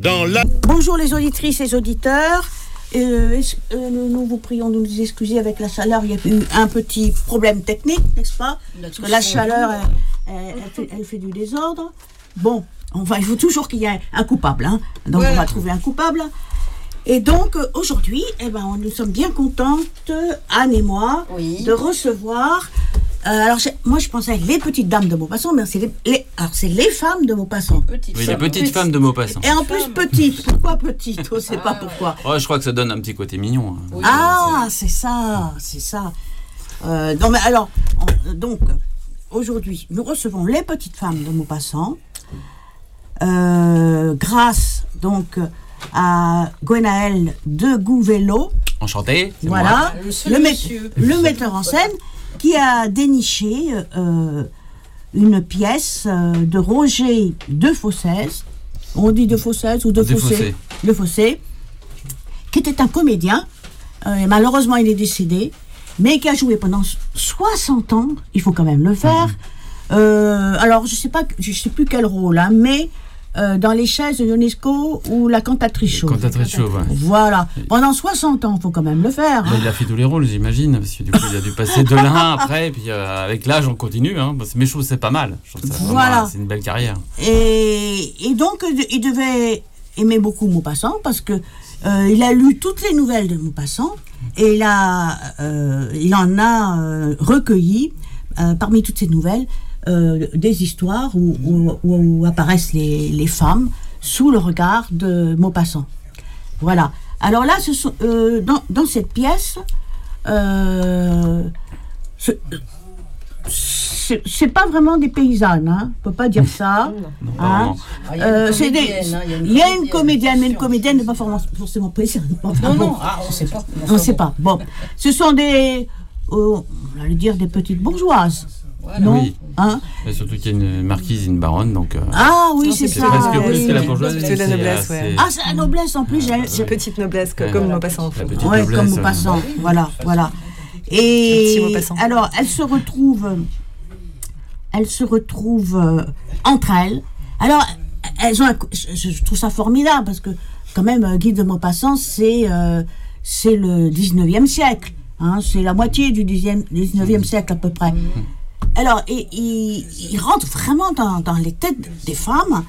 dans la... Bonjour les auditrices et auditeurs. Nous vous prions de nous excuser avec la chaleur. Il y a eu un petit problème technique, n'est-ce pas? Parce que la chaleur, elle fait du désordre. Bon, il faut toujours qu'il y ait un coupable. Hein. Donc on va trouver un coupable. Et donc aujourd'hui, nous sommes bien contentes, Anne et moi, de recevoir... moi je pensais les petites dames de Maupassant, mais c'est les femmes de Maupassant. Les petites femmes de Maupassant. Et en plus petites. Pourquoi petites? On ne sait pas pourquoi. Oh, je crois que ça donne un petit côté mignon. Hein. Oui, c'est ça. Donc aujourd'hui, nous recevons les petites femmes de Maupassant, grâce donc à Gwenaël de Gouvello. Enchanté. Voilà, le metteur en scène, qui a déniché une pièce de Roger de Fossès. On dit de Fossès ou de Fossé? De Fossé, qui était un comédien. Et malheureusement, il est décédé, mais qui a joué pendant 60 ans. Il faut quand même le faire. Alors, je sais plus quel rôle, hein, mais dans les chaises de Ionesco ou la cantatrice chauve. Cantatrice chauve, ouais. Voilà. Pendant 60 ans, il faut quand même le faire. Bah, il a fait tous les rôles, j'imagine, parce que du coup, il a dû passer de l'un après, et puis avec l'âge, on continue. Hein, mais je trouve que c'est pas mal. Je trouve ça vraiment, c'est une belle carrière. Et donc, il devait aimer beaucoup Maupassant, parce que il a lu toutes les nouvelles de Maupassant, et il en a recueilli, parmi toutes ces nouvelles, des histoires où apparaissent les femmes sous le regard de Maupassant. Voilà. Alors là, dans cette pièce, c'est pas vraiment des paysannes, hein. On peut pas dire ça. Non. Il y a une comédienne, mais une comédienne n'est pas forcément paysanne. Enfin, non, on sait pas. On sait pas. Bon, ce sont on allait dire des petites bourgeoises. Voilà. Non, oui. Hein, et surtout qu'il y a une marquise et une baronne, donc... Ah oui, c'est ça. Presque plus que la Oui, bourgeoisie. c'est la noblesse, ouais. Ah, c'est la noblesse en plus. C'est petite noblesse, comme Maupassant. Oui, comme Maupassant. Voilà. Et alors, elles se retrouvent entre elles. Alors, je trouve ça formidable, parce que quand même, Guy de Maupassant, c'est le 19e siècle. Hein, c'est la moitié du 19e siècle à peu près. Alors, il rentre vraiment dans les têtes des femmes.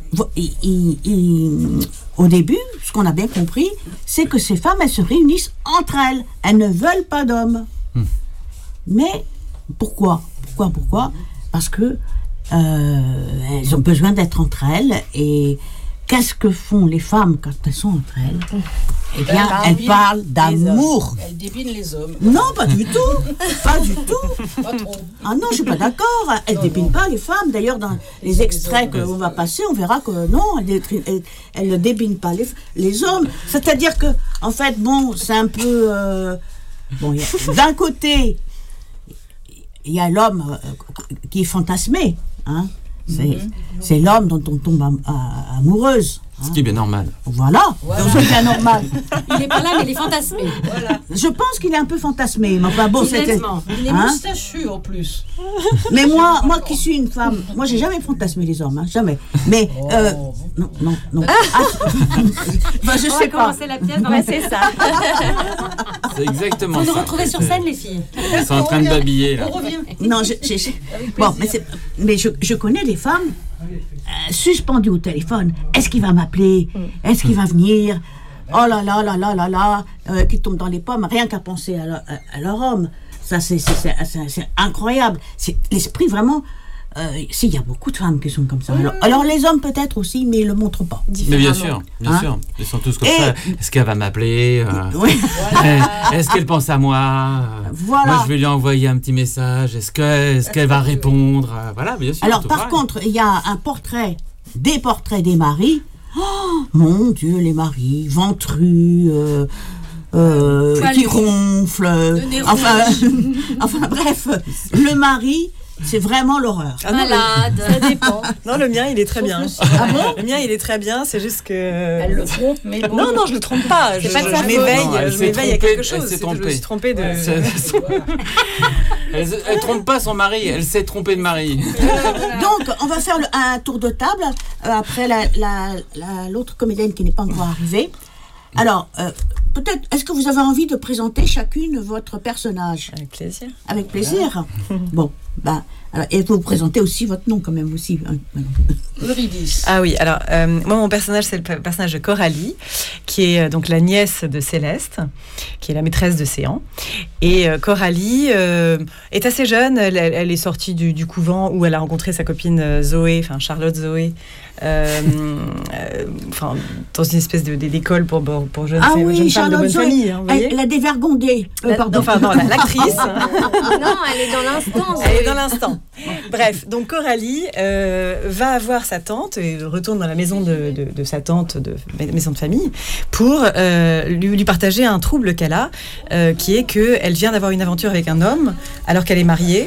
Au début, ce qu'on a bien compris, c'est que ces femmes, elles se réunissent entre elles. Elles ne veulent pas d'hommes. Mais pourquoi? Parce que elles ont besoin d'être entre elles. Et qu'est-ce que font les femmes quand elles sont entre elles? Eh bien, elles parlent d'amour. Elles débinent les hommes. Non, pas du tout. Pas du tout. Pas trop. Ah non, je suis pas d'accord. Elles ne débinent pas les femmes. D'ailleurs, dans les extraits qu'on va passer, on verra que non, elles ne débinent pas les hommes. C'est-à-dire que, en fait, bon, c'est un peu... d'un côté, il y a l'homme qui est fantasmé. Hein. C'est l'homme dont on tombe amoureuse. Ce qui est bien normal. Voilà. C'est bien normal. Il n'est pas là, mais il est fantasmé. Voilà. Je pense qu'il est un peu fantasmé. Mais enfin bon, c'était... Il est moustachu en plus. Mais moi qui suis une femme, moi j'ai jamais fantasmé les hommes, hein, jamais. Mais non. Je sais pas. Commencer la pièce, c'est ça. C'est exactement ça. Vous nous retrouvez sur scène, les filles. Ils sont en train de babiller, là. On revient. Non, bon, mais je connais des femmes suspendues au téléphone. Est-ce qu'il va m'appeler? Est-ce qu'il va venir? Oh là là, qui tombent dans les pommes, rien qu'à penser à leur homme. Ça, c'est incroyable. C'est l'esprit vraiment... il y a beaucoup de femmes qui sont comme ça. Alors les hommes peut-être aussi, mais ils ne le montrent pas. Mais bien sûr. Ils sont tous comme ça. Est-ce qu'elle va m'appeler? Oui. Est-ce qu'elle pense à moi? Voilà. Moi, je vais lui envoyer un petit message. Est-ce qu'elle va répondre? Voilà, bien sûr. Alors par contre, il y a des portraits des maris. Oh, mon Dieu, les maris, ventrus... qui ronfle, enfin bref, le mari c'est vraiment l'horreur. Ah non, Malade. Ça dépend. Non, le mien, il est très bien. Ah bon? Le mien, il est très bien, c'est juste que... Elle le trompe, mais bon. Non, je le trompe pas. C'est pas de sa je faute. m'éveille, Non, elle je s'est m'éveille à trompée, quelque elle chose. s'est C'est que je me trompée. suis trompée de... Elle trompe pas son mari, elle s'est trompée de mari. Donc, on va faire un tour de table après l'autre comédienne qui n'est pas encore arrivée. Alors, peut-être, est-ce que vous avez envie de présenter chacune votre personnage? Avec plaisir. Avec plaisir. Bon, alors, et vous présentez aussi votre nom quand même aussi. Eurydice. Ah oui, alors moi mon personnage c'est le personnage de Coralie, qui est donc la nièce de Céleste, qui est la maîtresse de Céan. Et Coralie est assez jeune, elle est sortie du couvent où elle a rencontré sa copine Zoé, enfin Charlotte Zoé, dans une espèce d'école pour jeunes, jeunes femmes de bonne famille. Hein, vous voyez, elle a dévergondé. Pardon. L'actrice. Non, elle est dans l'instant. Elle est dans l'instant. Bref, donc Coralie va avoir sa tante et retourne dans la maison de sa tante, maison de famille, pour lui partager un trouble qu'elle a, qui est qu'elle vient d'avoir une aventure avec un homme alors qu'elle est mariée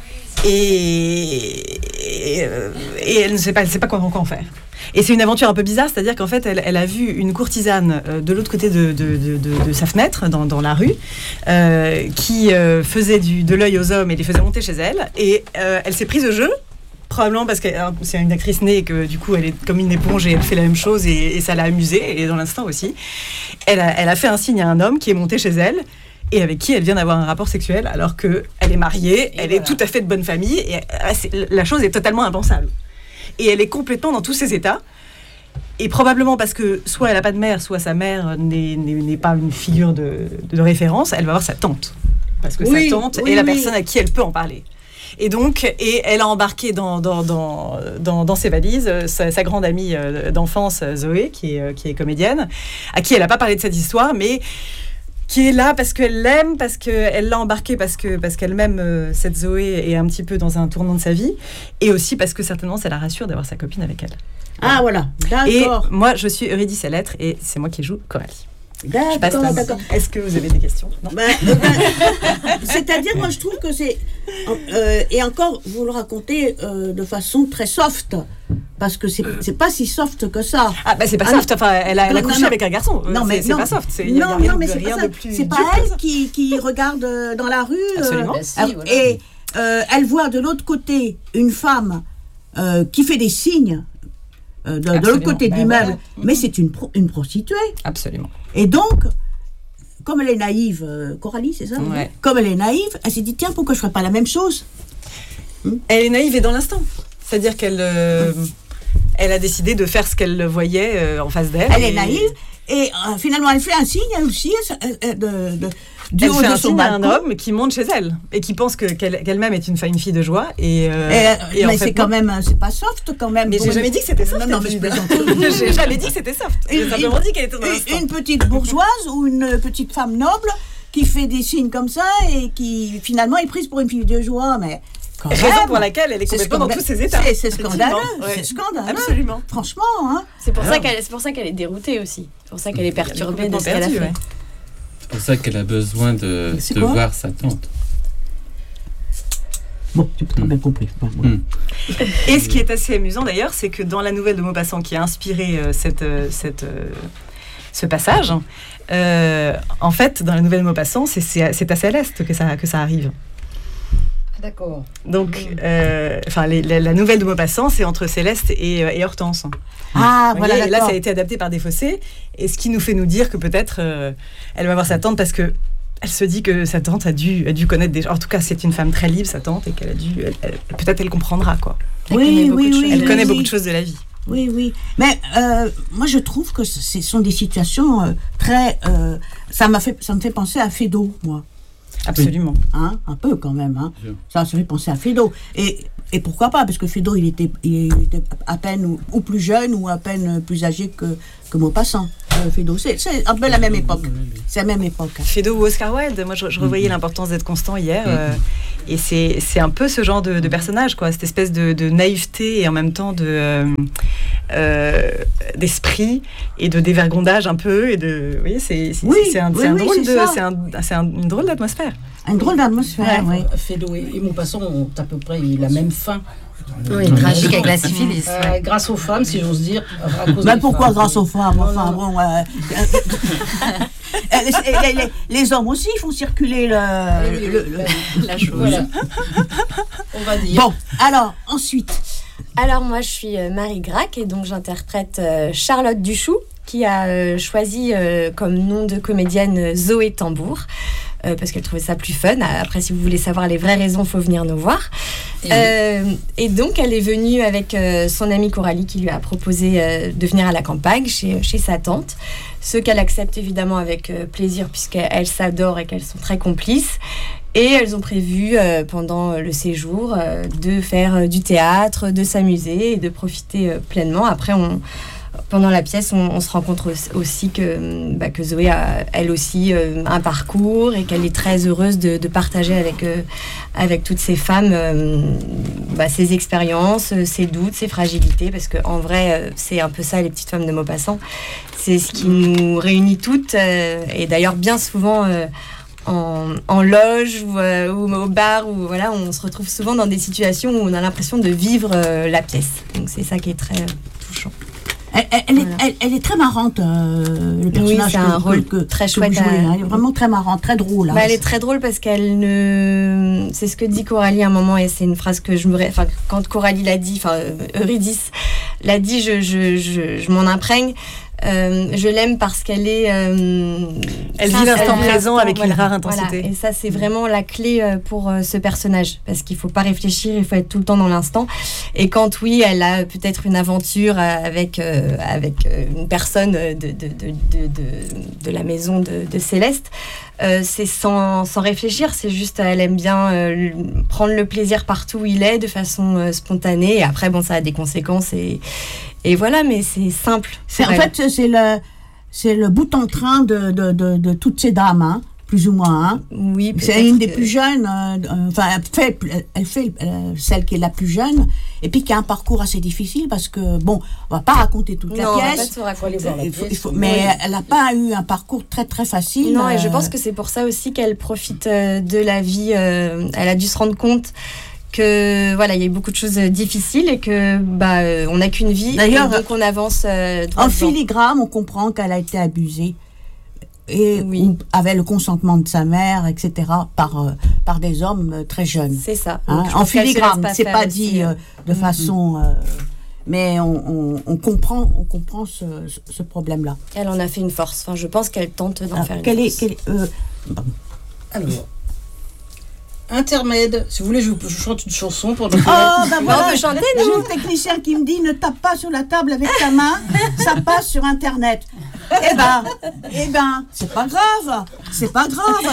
et elle ne sait pas quoi en faire. Et c'est une aventure un peu bizarre, c'est-à-dire qu'en fait, elle a vu une courtisane de l'autre côté de sa fenêtre, dans la rue, qui faisait de l'œil aux hommes et les faisait monter chez elle. Et elle s'est prise au jeu, probablement parce que c'est une actrice née et que du coup, elle est comme une éponge et elle fait la même chose et ça l'a amusée, et dans l'instant aussi. Elle a fait un signe à un homme qui est monté chez elle et avec qui elle vient d'avoir un rapport sexuel alors qu'elle est mariée, elle est tout à fait de bonne famille, et la chose est totalement impensable. Et elle est complètement dans tous ses états. Et probablement parce que soit elle n'a pas de mère, soit sa mère n'est pas une figure de référence, elle va voir sa tante. Parce que sa tante est la personne à qui elle peut en parler. Et donc, elle a embarqué dans ses valises sa grande amie d'enfance, Zoé, qui est comédienne, à qui elle n'a pas parlé de cette histoire, mais qui est là parce qu'elle l'aime, parce qu'elle l'a embarquée, parce qu'elle-même, cette Zoé, est un petit peu dans un tournant de sa vie, et aussi parce que certainement ça la rassure d'avoir sa copine avec elle. Ah voilà, d'accord. Et moi, je suis Eurydice à lettres, et c'est moi qui joue Coralie. D'accord. Est-ce que vous avez des questions? Non. C'est-à-dire, moi, je trouve que c'est... et encore, vous le racontez de façon très soft. Parce que c'est pas si soft que ça. Ah, c'est pas soft. Enfin, elle a couché avec un garçon. C'est pas soft. Non, mais c'est pas ça. C'est pas elle qui regarde dans la rue. Absolument. Et elle voit de l'autre côté une femme qui fait des signes de l'autre côté de l'immeuble. Mais c'est une prostituée. Absolument. Et donc, comme elle est naïve, Coralie, c'est ça? Ouais. Comme elle est naïve, elle s'est dit, tiens, pourquoi je ne ferais pas la même chose? Elle est naïve et dans l'instant. C'est-à-dire qu'elle elle a décidé de faire ce qu'elle voyait en face d'elle. Elle est naïve et finalement, elle fait un signe, elle aussi, du haut de son balcon. Un homme qui monte chez elle et qui pense qu'elle-même est une fille de joie. Et mais en fait, c'est quand même, c'est pas soft quand même. Mais j'ai jamais dit que c'était soft. Non, mais je plaisante. J'ai jamais dit que c'était soft. J'ai simplement dit qu'elle était dans l'instant. Une petite bourgeoise ou une petite femme noble qui fait des signes comme ça et qui finalement est prise pour une fille de joie, mais... Raison pour laquelle elle est complètement dans tous ses états. C'est scandaleux. Ouais. C'est scandaleux. Absolument. Franchement, hein. C'est pour ça qu'elle est déroutée aussi. C'est pour ça qu'elle est perturbée de ce qu'elle a fait. Ouais. C'est pour ça qu'elle a besoin de voir sa tante. Bon, tu peux très bien compris. Et ce qui est assez amusant d'ailleurs, c'est que dans la nouvelle de Maupassant qui a inspiré ce passage, en fait, dans la nouvelle de Maupassant, c'est à Céleste que ça arrive. D'accord. Donc, la nouvelle de Maupassant, c'est entre Céleste et Hortense. Ah, voilà, et là, ça a été adapté par Desfossés, et ce qui nous fait nous dire que peut-être elle va voir sa tante parce que elle se dit que sa tante a dû connaître des gens. En tout cas, c'est une femme très libre, sa tante, et qu'elle a dû... peut-être elle comprendra, quoi. Elle connaît beaucoup de choses de la vie. Oui. Mais moi, je trouve que ce sont des situations très... ça me fait penser à Feydeau, moi. Absolument. Hein, un peu quand même. Hein. Ça fait penser à Feydeau. Et pourquoi pas? Parce que Feydeau, il était à peine ou plus jeune ou à peine plus âgé que Maupassant. Feydeau, c'est un peu la même époque. C'est la même époque. Feydeau ou Oscar Wilde, moi je revoyais l'importance d'être constant hier. Et c'est un peu ce genre de personnage, quoi. Cette espèce de naïveté et en même temps d'esprit et de dévergondage un peu et de, vous voyez, une drôle d'atmosphère. Une drôle d'atmosphère, oui. Fédo et Maupassant ont à peu près la même fin. Oui, tragique avec la syphilis. Grâce aux femmes, si j'ose dire. Mais pourquoi grâce aux femmes? Enfin, bon. Les hommes aussi font circuler la chose. Voilà. On va dire. Bon, alors, ensuite. Alors, moi, je suis Marie Grac et donc j'interprète Charlotte Duchoux, qui a choisi comme nom de comédienne Zoé Tambour. Parce qu'elle trouvait ça plus fun. Après, si vous voulez savoir les vraies raisons, il faut venir nous voir. Et donc, elle est venue avec son amie Coralie qui lui a proposé de venir à la campagne chez sa tante. Ce qu'elle accepte évidemment avec plaisir puisqu'elles s'adorent et qu'elles sont très complices. Et elles ont prévu pendant le séjour de faire du théâtre, de s'amuser et de profiter pleinement. Après, pendant la pièce, on se rend compte aussi que Zoé a elle aussi un parcours et qu'elle est très heureuse de partager avec toutes ces femmes ses expériences, ses doutes, ses fragilités, parce qu'en vrai, c'est un peu ça, les petites femmes de Maupassant. C'est ce qui nous réunit toutes, et d'ailleurs bien souvent en loge ou au bar, où voilà, on se retrouve souvent dans des situations où on a l'impression de vivre la pièce. Donc c'est ça qui est très touchant. Elle est très marrante, le personnage. Oui, c'est un rôle très chouette. Elle est vraiment très marrante, très drôle. Elle est très drôle parce qu'elle ne... C'est ce que dit Coralie à un moment, et c'est une phrase que quand Coralie l'a dit, Eurydice l'a dit, je m'en imprègne. Je l'aime parce qu'elle est... elle vit l'instant présent avec une rare intensité. Voilà. Et ça, c'est vraiment la clé pour ce personnage. Parce qu'il ne faut pas réfléchir, il faut être tout le temps dans l'instant. Et quand, oui, elle a peut-être une aventure avec une personne de la maison de Céleste, c'est sans réfléchir. C'est juste, elle aime bien prendre le plaisir partout où il est, de façon spontanée. Et après, ça a des conséquences et voilà, mais c'est simple. En fait, c'est le bout en train de toutes ces dames, hein, plus ou moins. Hein. Oui, c'est une des plus jeunes. Elle fait celle qui est la plus jeune, et puis qui a un parcours assez difficile parce que on va pas raconter toute la pièce. Mais elle n'a pas eu un parcours très très facile. Non, et je pense que c'est pour ça aussi qu'elle profite de la vie. Elle a dû se rendre compte que il y a eu beaucoup de choses difficiles et que on n'a qu'une vie. D'ailleurs, donc on avance en filigrane, on comprend qu'elle a été abusée et avec le consentement de sa mère, etc., par des hommes très jeunes. C'est ça. Hein, en filigrane, c'est pas dit de façon, mais on comprend ce problème-là. Elle en a fait une force. Je pense qu'elle tente d'en faire une force. Alors. Intermède, si vous voulez, je chante une chanson pour nous. On peut chanter, j'ai un technicien qui me dit ne tape pas sur la table avec ta main, ça passe sur Internet. Eh ben, c'est pas grave. Il faut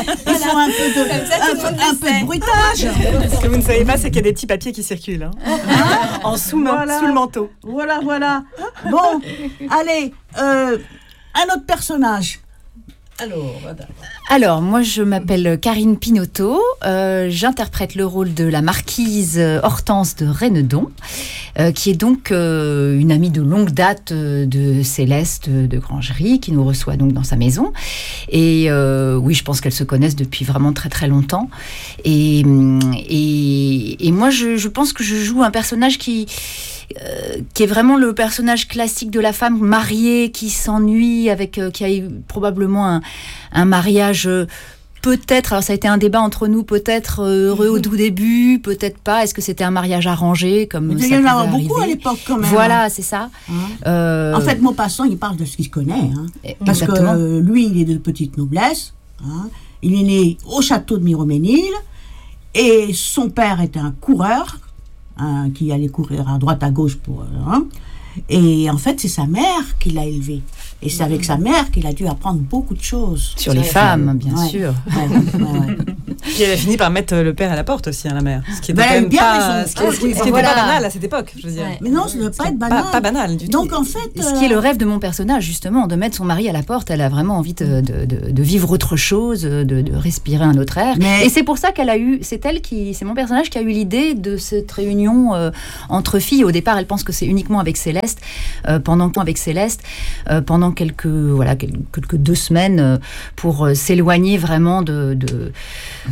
un peu de bruitage. Ce que vous ne savez pas, c'est qu'il y a des petits papiers qui circulent, en sous le manteau. Voilà. Bon, allez, un autre personnage. Alors, moi, je m'appelle Karine Pinotto. J'interprète le rôle de la marquise Hortense de Rennedon, qui est donc une amie de longue date de Céleste de Grangerie, qui nous reçoit donc dans sa maison. Et oui, je pense qu'elles se connaissent depuis vraiment très très longtemps. Et moi, je pense que je joue un personnage qui est vraiment le personnage classique de la femme mariée qui s'ennuie, qui a eu probablement un mariage peut-être, alors ça a été un débat entre nous, peut-être heureux au tout début, peut-être pas. Est-ce que c'était un mariage arrangé comme ça? Il y en a beaucoup à l'époque quand même. Voilà, c'est ça. En fait, Maupassant, il parle de ce qu'il connaît. Parce que lui, il est de petite noblesse. Il est né au château de Miroménil et son père était un coureur qui allait courir à droite à gauche et en fait c'est sa mère qui l'a élevé et c'est avec sa mère qu'il a dû apprendre beaucoup de choses sur les femmes, bien sûr. Puis elle a fini par mettre le père à la porte aussi, la mère. Ce qui était elle a eu bien pas, raison. ce qui n'était pas banal à cette époque, je veux dire. Ouais. Mais non, ça ne doit pas être banal. Pas banal du tout. Donc en fait... Ce qui est le rêve de mon personnage, justement, de mettre son mari à la porte. Elle a vraiment envie de vivre autre chose, de respirer un autre air. Et c'est pour ça qu'elle a eu... C'est mon personnage qui a eu l'idée de cette réunion entre filles. Au départ, elle pense que c'est uniquement avec Céleste. Pendant quelques 2 semaines, pour s'éloigner vraiment de